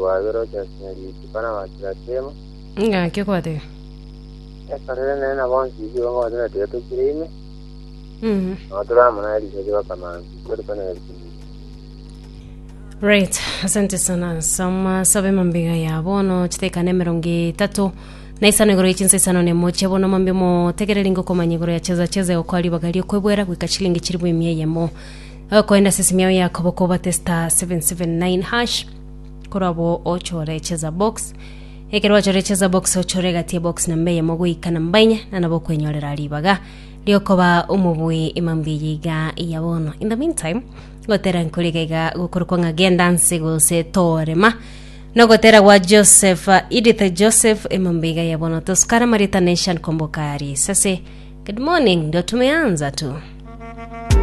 wa vero cha nyari pana wa tratema Nga kyo kwate. Karene na bonzi hiyo ngo tena teto kirime. Atura mwana alishaje kama kwa pana ya. Right, asante sana. Sabe mambiga ya bono chitekane 30 na isano igoro y'ichinse sano ne moche bono mambe mo tegerelingo komanyigoro ya cheza okwali bagali kwebwera kwikachilingi chiribu imiye mo kwenda sisimio ya koboko batesta 779 hash korabo ochore cheza box ekerwa chore cheza box ochore gatie box na mbeye mo gwikana mbanya na nabo kwenyorera libaga liokoba umubwe imambiyiga ya bono. In the meantime gotera nkuligaiga gukorwa ngagenda nsigo se torema no gotera wa Joseph Edith Joseph imambiga ya bono toskara Marita Nation kombokari sase. Good morning, ndo tumeanza tu.